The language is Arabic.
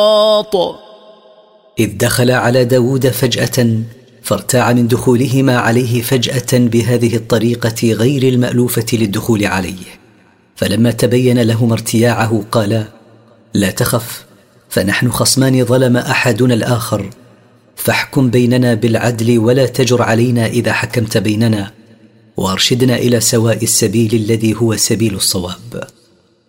إذ دخل على داود فجأة فارتاع من دخولهما عليه فجأة بهذه الطريقة غير المألوفة للدخول عليه. فلما تبين لهما ارتياعه قالا: لا تخف، فنحن خصمان ظلم أحدنا الآخر، فاحكم بيننا بالعدل ولا تجر علينا إذا حكمت بيننا، وارشدنا إلى سواء السبيل الذي هو سبيل الصواب.